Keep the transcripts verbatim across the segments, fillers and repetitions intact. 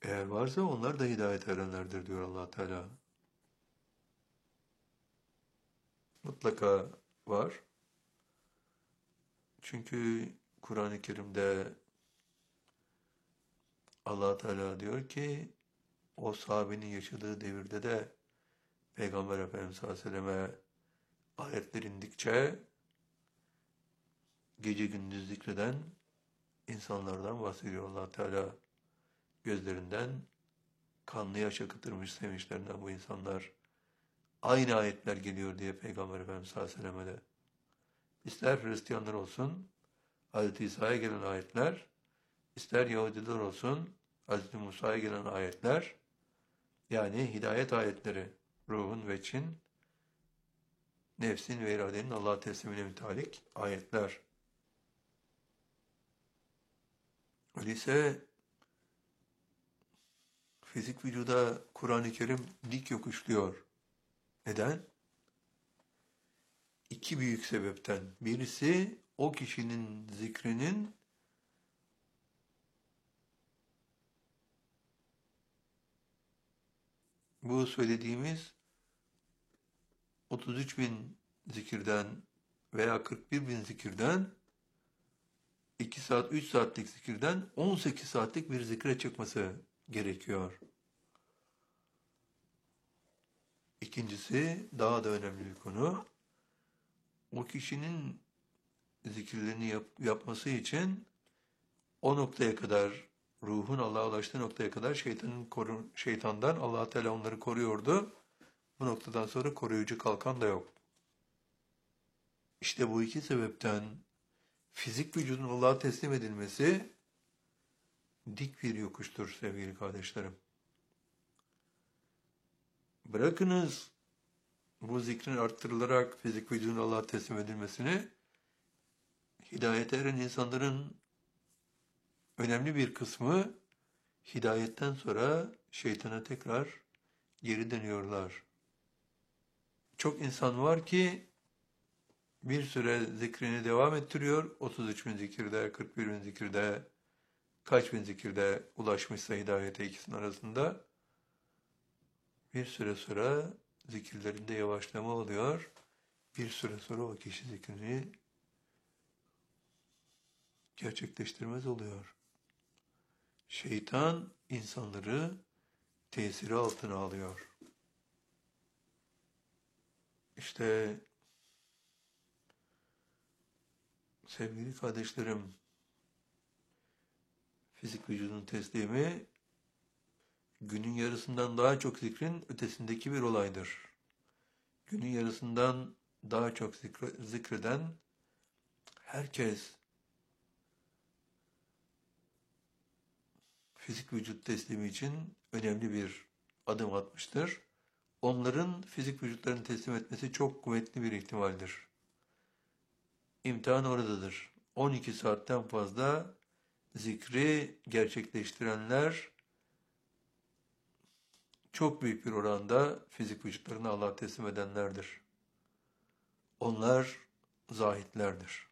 Eğer varsa onlar da hidayet erenlerdir diyor Allah Teala. Mutlaka var. Çünkü Kur'an-ı Kerim'de Allah Teala diyor ki o sahabenin yaşadığı devirde de Peygamber Efendimiz sallallahu aleyhi ve selleme ayetler indikçe gece gündüz zikreden insanlardan bahsediyor Allah Teala. Gözlerinden kanlı yaş akıtırmış sevinçlerinden bu insanlar. Aynı ayetler geliyor diye Peygamber Efendimiz sallallahu aleyhi ve selleme de. İster Hristiyanlar olsun, Hazreti İsa'ya gelen ayetler, ister Yahudiler olsun, Hazreti Musa'ya gelen ayetler, yani hidayet ayetleri, ruhun ve çin, nefsin ve iradenin Allah'a teslimine mütalik ayetler. Öyleyse fizik vücuda Kur'an-ı Kerim dik yokuşluyor. Neden? İki büyük sebepten. Birisi o kişinin zikrinin bu söylediğimiz otuz üç bin zikirden veya kırk bir bin zikirden iki saat, üç saatlik zikirden on sekiz saatlik bir zikre çıkması gerekiyor. İkincisi daha da önemli bir konu. O kişinin zikirlerini yap, yapması için o noktaya kadar, ruhun Allah'a ulaştığı noktaya kadar şeytanın koru, şeytandan Allah Teala onları koruyordu. Bu noktadan sonra koruyucu kalkan da yok. İşte bu iki sebepten fizik vücudun Allah'a teslim edilmesi dik bir yokuştur sevgili kardeşlerim. Bırakınız bu zikrin arttırılarak fizik vücudun Allah'a teslim edilmesini, hidayete eren insanların önemli bir kısmı hidayetten sonra şeytana tekrar geri dönüyorlar. Çok insan var ki bir süre zikrini devam ettiriyor. otuz üç bin zikirde, kırk bir bin zikirde, kaç bin zikirde ulaşmışsa hidayete ikisinin arasında. Bir süre sonra zikirlerinde yavaşlama oluyor. Bir süre sonra o kişi zikrini gerçekleştirmez oluyor. Şeytan insanları tesiri altına alıyor. İşte sevgili kardeşlerim, fizik vücudun teslimi günün yarısından daha çok zikrin ötesindeki bir olaydır. Günün yarısından daha çok zikre, zikreden herkes fizik vücut teslimi için önemli bir adım atmıştır. Onların fizik vücutlarını teslim etmesi çok kuvvetli bir ihtimaldir. İmtihan oradadır. on iki saatten fazla zikri gerçekleştirenler çok büyük bir oranda fizik vücutlarını Allah'a teslim edenlerdir. Onlar zahitlerdir.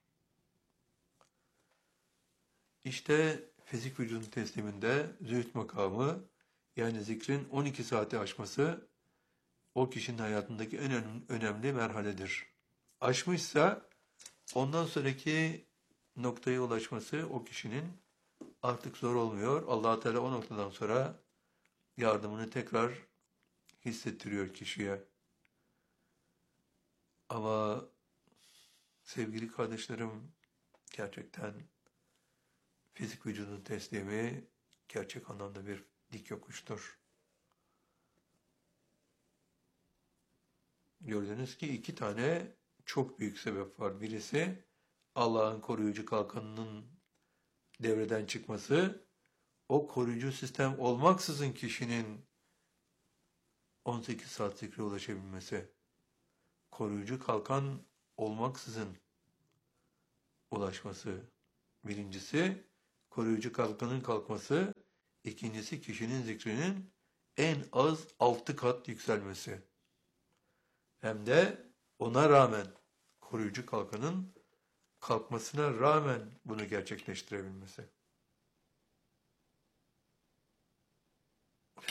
İşte fizik vücudun tesliminde zühd makamı, yani zikrin on iki saati aşması o kişinin hayatındaki en önemli merhaledir. Aşmışsa ondan sonraki noktaya ulaşması o kişinin artık zor olmuyor. Allah Teala o noktadan sonra yardımını tekrar hissettiriyor kişiye. Ama sevgili kardeşlerim, gerçekten fizik vücudun teslimi gerçek anlamda bir dik yokuştur. Gördünüz ki iki tane çok büyük sebep var. Birisi Allah'ın koruyucu kalkanının devreden çıkması, o koruyucu sistem olmaksızın kişinin on sekiz saat zikre ulaşabilmesi. Koruyucu kalkan olmaksızın ulaşması. Birincisi koruyucu kalkanın kalkması, ikincisi kişinin zikrinin en az altı kat yükselmesi. Hem de ona rağmen, koruyucu kalkanın kalkmasına rağmen bunu gerçekleştirebilmesi.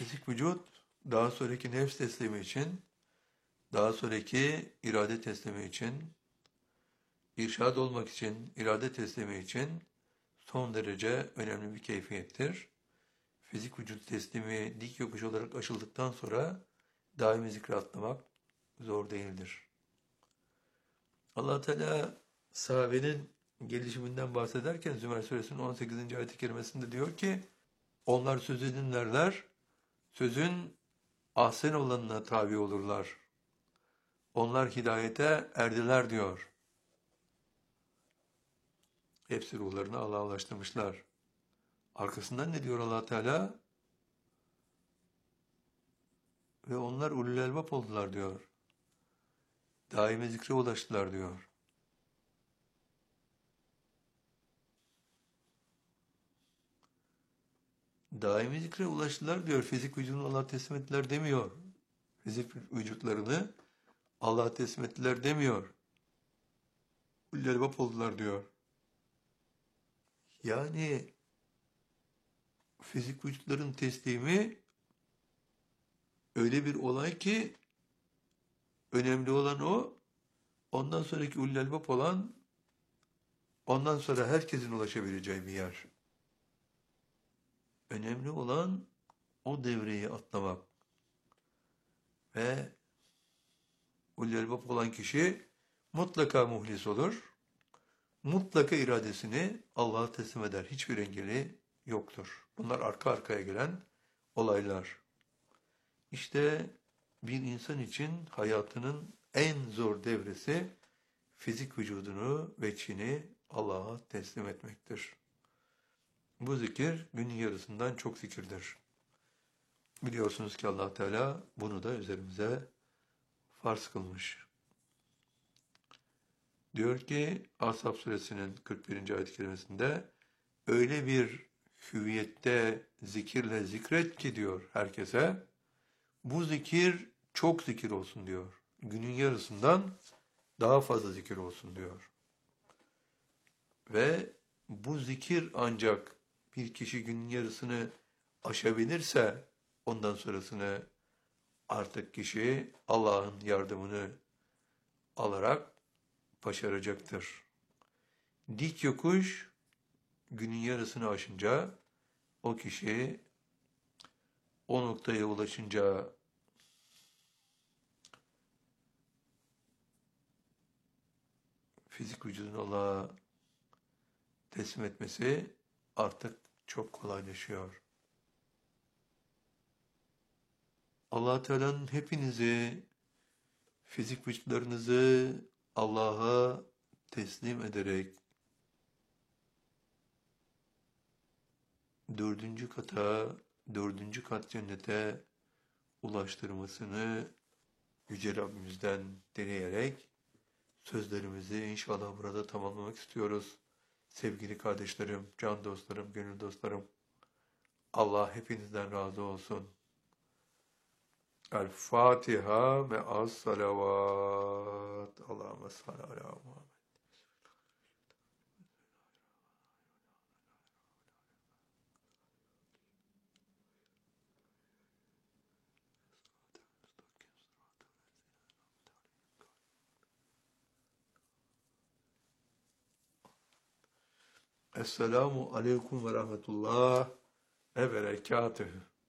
Fizik vücut daha sonraki nefs teslimi için, daha sonraki irade teslimi için, irşad olmak için, irade teslimi için son derece önemli bir keyfiyettir. Fizik vücut teslimi dik yokuş olarak aşıldıktan sonra daimi zikre atlamak zor değildir. Allah Teala sahabenin gelişiminden bahsederken Zümer Suresinin on sekizinci ayet-i kerimesinde diyor ki, onlar sözü dinlerler, sözün ahsen olanına tabi olurlar. Onlar hidayete erdiler diyor. Hepsi ruhlarını Allah'a ulaştırmışlar. Arkasından ne diyor Allah Teala? Ve onlar ulul elbap oldular diyor. Daime zikre ulaştılar diyor. Daimi zikre ulaştılar diyor. Fizik vücudunu Allah'a teslim ettiler demiyor. Fizik vücutlarını Allah'a teslim ettiler demiyor. Ulul elbap oldular diyor. Yani fizik vücutların teslimi öyle bir olay ki önemli olan o, ondan sonraki ulul elbap olan, ondan sonra herkesin ulaşabileceği bir yer. Önemli olan o devreyi atlamak. Ve ulul elbap olan kişi mutlaka muhlis olur. Mutlaka iradesini Allah'a teslim eder. Hiçbir engeli yoktur. Bunlar arka arkaya gelen olaylar. İşte bir insan için hayatının en zor devresi fizik vücudunu ve Çin'i Allah'a teslim etmektir. Bu zikir günün yarısından çok zikirdir. Biliyorsunuz ki Allah Teala bunu da üzerimize farz kılmış. Diyor ki Ashab suresinin kırk birinci ayet-i kerimesinde öyle bir hüviyette zikirle zikret ki diyor herkese, bu zikir çok zikir olsun diyor. Günün yarısından daha fazla zikir olsun diyor. Ve bu zikir ancak bir kişi günün yarısını aşabilirse ondan sonrasını artık kişi Allah'ın yardımını alarak başaracaktır. Dik yokuş günün yarısını aşınca o kişi o noktaya ulaşınca fizik vücudunu Allah'a teslim etmesi artık çok kolaylaşıyor. Allah Teala'nın hepinizi, fizik vücutlarınızı Allah'a teslim ederek dördüncü kata, dördüncü kat cennete ulaştırmasını Yüce Rabbimizden dileyerek sözlerimizi inşallah burada tamamlamak istiyoruz. Sevgili kardeşlerim, can dostlarım, gönül dostlarım, Allah hepinizden razı olsun. El-Fatiha ve as-salavat. Allahümme salli ala Muhammed. Esselamu aleyküm ve rahmetullah ve berekatühü.